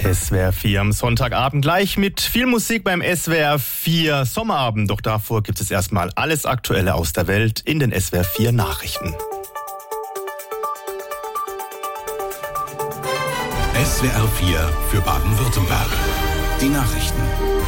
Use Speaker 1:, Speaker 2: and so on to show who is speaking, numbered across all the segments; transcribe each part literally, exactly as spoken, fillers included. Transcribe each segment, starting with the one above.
Speaker 1: S W R vier am Sonntagabend gleich mit viel Musik beim S W R vier Sommerabend. Doch davor gibt es erstmal alles Aktuelle aus der Welt in den S W R vier Nachrichten.
Speaker 2: S W R vier für Baden-Württemberg. Die Nachrichten.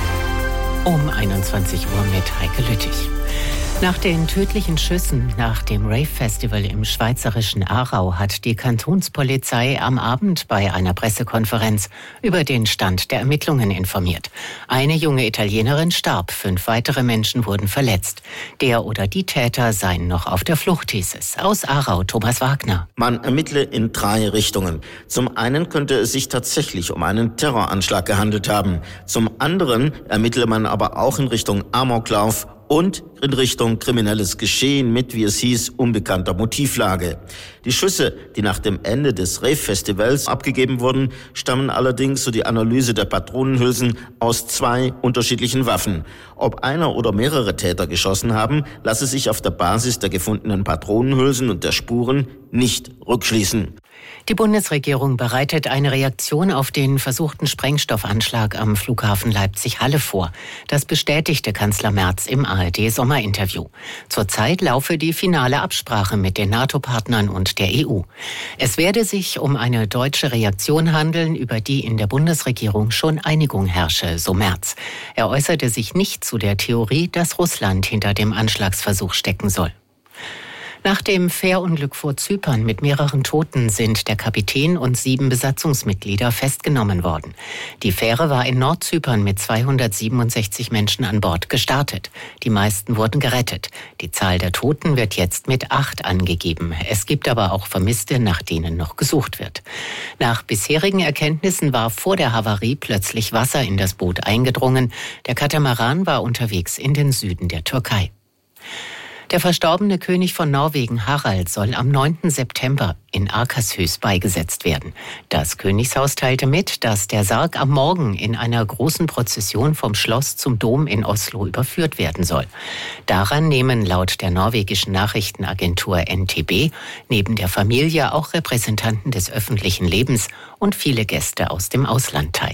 Speaker 3: Um einundzwanzig Uhr mit Heike Lüttich. Nach den tödlichen Schüssen nach dem Rave-Festival im schweizerischen Aarau hat die Kantonspolizei am Abend bei einer Pressekonferenz über den Stand der Ermittlungen informiert. Eine junge Italienerin starb, fünf weitere Menschen wurden verletzt. Der oder die Täter seien noch auf der Flucht, hieß es. Aus Aarau, Thomas Wagner.
Speaker 4: Man ermittle in drei Richtungen. Zum einen könnte es sich tatsächlich um einen Terroranschlag gehandelt haben. Zum anderen ermittle man aber auch in Richtung Amoklauf und in Richtung kriminelles Geschehen mit, wie es hieß, unbekannter Motivlage. Die Schüsse, die nach dem Ende des Rave-Festivals abgegeben wurden, stammen allerdings, so die Analyse der Patronenhülsen, aus zwei unterschiedlichen Waffen. Ob einer oder mehrere Täter geschossen haben, lasse sich auf der Basis der gefundenen Patronenhülsen und der Spuren nicht rückschließen.
Speaker 3: Die Bundesregierung bereitet eine Reaktion auf den versuchten Sprengstoffanschlag am Flughafen Leipzig-Halle vor. Das bestätigte Kanzler Merz im A R D-Sommerinterview. Zurzeit laufe die finale Absprache mit den NATO-Partnern und der E U. Es werde sich um eine deutsche Reaktion handeln, über die in der Bundesregierung schon Einigung herrsche, so Merz. Er äußerte sich nicht zu der Theorie, dass Russland hinter dem Anschlagsversuch stecken soll. Nach dem Fährunglück vor Zypern mit mehreren Toten sind der Kapitän und sieben Besatzungsmitglieder festgenommen worden. Die Fähre war in Nordzypern mit zweihundertsiebenundsechzig Menschen an Bord gestartet. Die meisten wurden gerettet. Die Zahl der Toten wird jetzt mit acht angegeben. Es gibt aber auch Vermisste, nach denen noch gesucht wird. Nach bisherigen Erkenntnissen war vor der Havarie plötzlich Wasser in das Boot eingedrungen. Der Katamaran war unterwegs in den Süden der Türkei. Der verstorbene König von Norwegen, Harald, soll am neunten September in Akershus beigesetzt werden. Das Königshaus teilte mit, dass der Sarg am Morgen in einer großen Prozession vom Schloss zum Dom in Oslo überführt werden soll. Daran nehmen laut der norwegischen Nachrichtenagentur N T B neben der Familie auch Repräsentanten des öffentlichen Lebens und viele Gäste aus dem Ausland teil.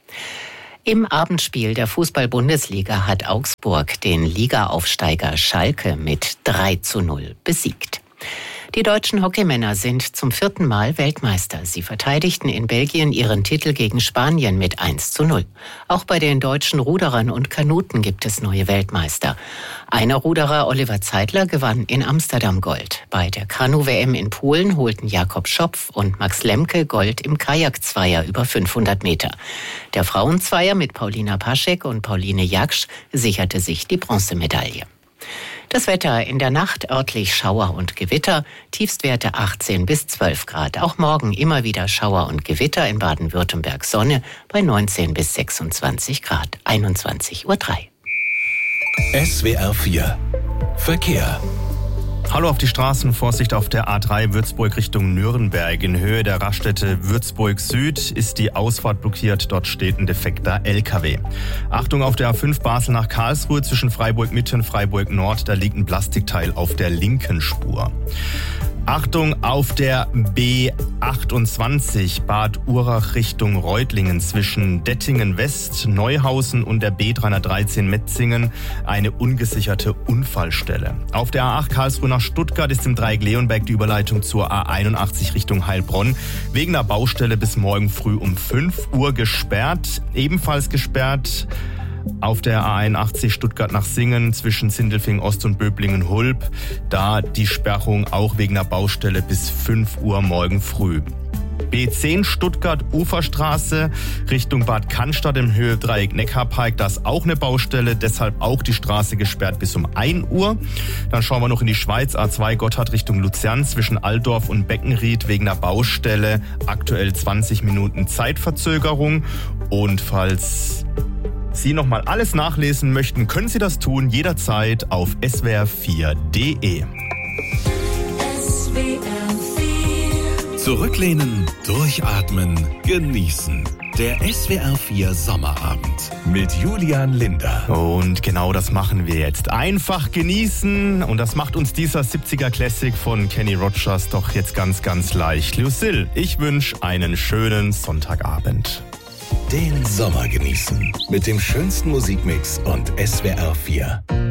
Speaker 3: Im Abendspiel der Fußball-Bundesliga hat Augsburg den Ligaaufsteiger Schalke mit drei zu null besiegt. Die deutschen Hockeymänner sind zum vierten Mal Weltmeister. Sie verteidigten in Belgien ihren Titel gegen Spanien mit eins zu null. Auch bei den deutschen Ruderern und Kanuten gibt es neue Weltmeister. Einer Ruderer, Oliver Zeidler, gewann in Amsterdam Gold. Bei der Kanu-W M in Polen holten Jakob Schopf und Max Lemke Gold im Kajakzweier über fünfhundert Meter. Der Frauenzweier mit Paulina Paschek und Pauline Jaksch sicherte sich die Bronzemedaille. Das Wetter: in der Nacht örtlich Schauer und Gewitter, Tiefstwerte achtzehn bis zwölf Grad. Auch morgen immer wieder Schauer und Gewitter, in Baden-Württemberg Sonne bei neunzehn bis sechsundzwanzig Grad, einundzwanzig Uhr drei.
Speaker 2: S W R vier Verkehr.
Speaker 1: Hallo auf die Straßen, Vorsicht auf der A drei Würzburg Richtung Nürnberg. In Höhe der Raststätte Würzburg Süd ist die Ausfahrt blockiert, dort steht ein defekter L K W. Achtung auf der A fünf Basel nach Karlsruhe zwischen Freiburg Mitte und Freiburg Nord, da liegt ein Plastikteil auf der linken Spur. Achtung auf der B achtundzwanzig Bad Urach Richtung Reutlingen zwischen Dettingen West, Neuhausen und der B dreihundertdreizehn Metzingen eine ungesicherte Unfallstelle. Auf der A acht Karlsruhe nach Stuttgart ist im Dreieck Leonberg die Überleitung zur A einundachtzig Richtung Heilbronn wegen der Baustelle bis morgen früh um fünf Uhr gesperrt. Ebenfalls gesperrt auf der A einundachtzig Stuttgart nach Singen zwischen Sindelfingen Ost und Böblingen-Hulb. Da die Sperrung auch wegen der Baustelle bis fünf Uhr morgen früh. B zehn Stuttgart Uferstraße Richtung Bad Cannstatt im Höhe-Dreieck Neckarpark. Da ist auch eine Baustelle, deshalb auch die Straße gesperrt bis um ein Uhr. Dann schauen wir noch in die Schweiz. A zwei Gotthard Richtung Luzern zwischen Altdorf und Beckenried wegen der Baustelle. Aktuell zwanzig Minuten Zeitverzögerung. Und falls Sie noch mal alles nachlesen möchten, können Sie das tun jederzeit auf s w r vier punkt d e.
Speaker 2: S W R vier. Zurücklehnen, durchatmen, genießen. Der S W R vier Sommerabend mit Julian Linder.
Speaker 1: Und genau das machen wir jetzt. Einfach genießen. Und das macht uns dieser siebziger Classic von Kenny Rogers doch jetzt ganz, ganz leicht. Lucille, ich wünsche einen schönen Sonntagabend.
Speaker 2: Den Sommer genießen mit dem schönsten Musikmix und S W R vier.